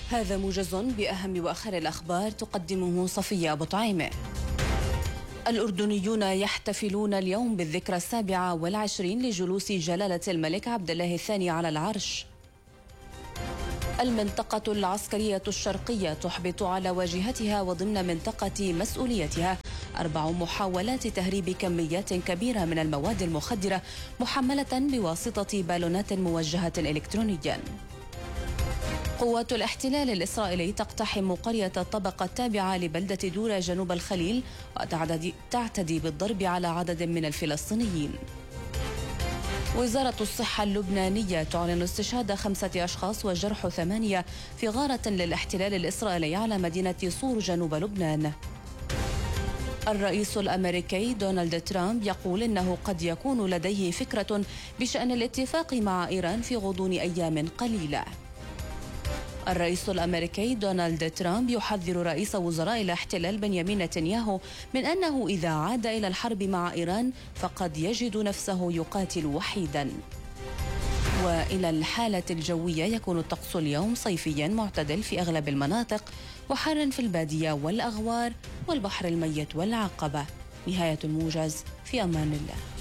هذا موجز بأهم وآخر الأخبار تقدمه صفية أبو طعيمة. الأردنيون يحتفلون اليوم بالذكرى 27 لجلوس جلالة الملك عبد الله الثاني على العرش. المنطقة العسكرية الشرقية تحبط على واجهتها وضمن منطقة مسؤوليتها 4 محاولات تهريب كميات كبيرة من المواد المخدرة محملة بواسطة بالونات موجهة إلكترونيا. قوات الاحتلال الإسرائيلي تقتحم قرية الطبقة التابعة لبلدة دورة جنوب الخليل وتعتدي بالضرب على عدد من الفلسطينيين. وزارة الصحة اللبنانية تعلن استشهاد 5 أشخاص وجرح 8 في غارة للاحتلال الإسرائيلي على مدينة صور جنوب لبنان. الرئيس الأمريكي دونالد ترامب يقول إنه قد يكون لديه فكرة بشأن الاتفاق مع إيران في غضون أيام قليلة. الرئيس الأمريكي دونالد ترامب يحذر رئيس وزراء الاحتلال بنيامين نتنياهو من أنه إذا عاد إلى الحرب مع إيران فقد يجد نفسه يقاتل وحيدا. وإلى الحالة الجوية، يكون الطقس اليوم صيفيا معتدل في أغلب المناطق وحار في البادية والأغوار والبحر الميت والعقبة. نهاية الموجز، في أمان الله.